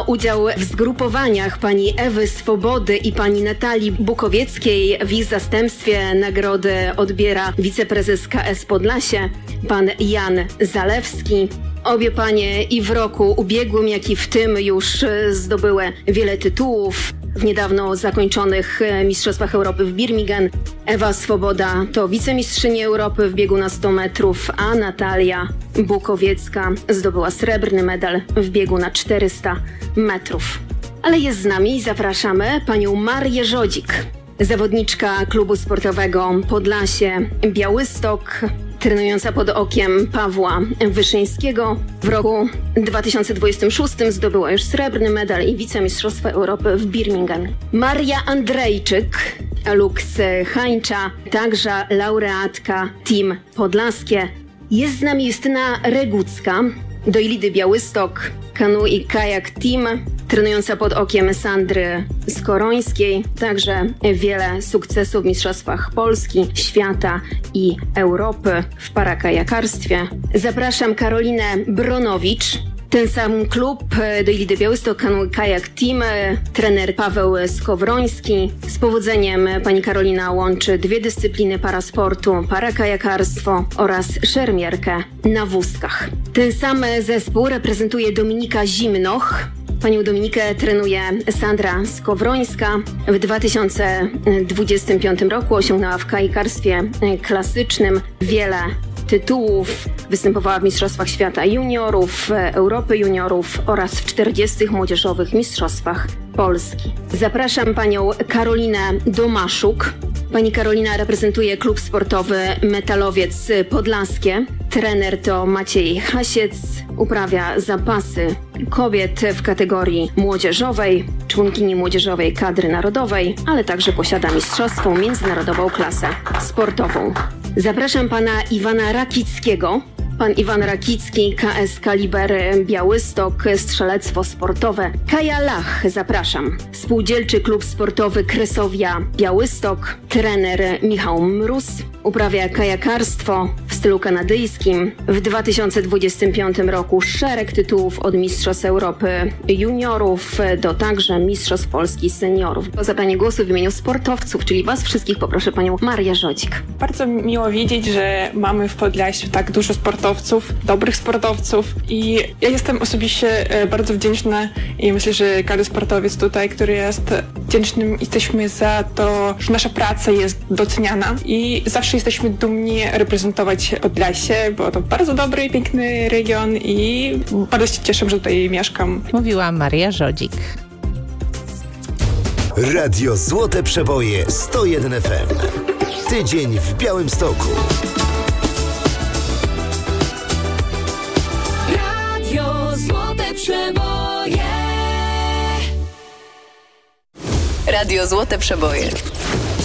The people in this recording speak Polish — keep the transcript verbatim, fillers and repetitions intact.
ma udział w zgrupowaniach pani Ewy Swobody i pani Natalii Bukowieckiej. W ich zastępstwie nagrodę odbiera wiceprezes K S Podlasie, pan Jan Zalewski. Obie panie i w roku ubiegłym, jak i w tym już zdobyły wiele tytułów w niedawno zakończonych Mistrzostwach Europy w Birmingham. Ewa Swoboda to wicemistrzyni Europy w biegu na sto metrów, a Natalia Bukowiecka zdobyła srebrny medal w biegu na czterysta metrów. Ale jest z nami i zapraszamy panią Marię Żodzik, zawodniczka klubu sportowego Podlasie Białystok, trenująca pod okiem Pawła Wyszyńskiego. W roku dwa tysiące dwudziestym szóstym zdobyła już srebrny medal i wicemistrzostwa Europy w Birmingham. Maria Andrejczyk, Lux Hańcza, także laureatka Team Podlaskie. Jest z nami Justyna Regucka, do Ilidy Białystok, kanu i kajak team, trenująca pod okiem Sandry Skorońskiej. Także wiele sukcesów w mistrzostwach Polski, świata i Europy w parakajakarstwie. Zapraszam Karolinę Bronowicz. Ten sam klub do Ilidy Białystok, kanu kajak team, trener Paweł Skowroński. Z powodzeniem pani Karolina łączy dwie dyscypliny parasportu, parakajakarstwo oraz szermierkę na wózkach. Ten sam zespół reprezentuje Dominika Zimnoch. Panią Dominikę trenuje Sandra Skowrońska. W dwa tysiące dwudziestym piątym roku osiągnęła w kajakarstwie klasycznym wiele tytułów. Występowała w Mistrzostwach Świata Juniorów, Europy Juniorów oraz w czterdziestych młodzieżowych Mistrzostwach Polski. Zapraszam panią Karolinę Domaszuk. Pani Karolina reprezentuje klub sportowy Metalowiec Podlaskie. Trener to Maciej Hasiec. Uprawia zapasy kobiet w kategorii młodzieżowej, członkini młodzieżowej kadry narodowej, ale także posiada mistrzowską międzynarodową klasę sportową. Zapraszam pana Iwana Rakickiego. Pan Iwan Rakicki, K S Kaliber Białystok, strzelectwo sportowe. Kaja Lach, zapraszam. Spółdzielczy klub sportowy Kresowia Białystok. Trener Michał Mróz. Uprawia kajakarstwo w stylu kanadyjskim. W dwa tysiące dwudziestym piątym roku szereg tytułów od Mistrzostw Europy Juniorów do także Mistrzostw Polski Seniorów. O zabranie głosu w imieniu sportowców, czyli was wszystkich, poproszę panią Marię Żodzik. Bardzo miło wiedzieć, że mamy w Podlasiu tak dużo sportowców, dobrych sportowców i ja jestem osobiście bardzo wdzięczna i myślę, że każdy sportowiec tutaj, który jest wdzięcznym, jesteśmy za to, że nasza praca jest doceniana i zawsze jesteśmy dumni reprezentować Podlasie, bo to bardzo dobry i piękny region i bardzo się cieszę, że tutaj mieszkam. Mówiła Maria Żodzik. Radio Złote Przeboje sto jeden F M. Tydzień w Białymstoku. Radio Złote Przeboje. Radio Złote Przeboje.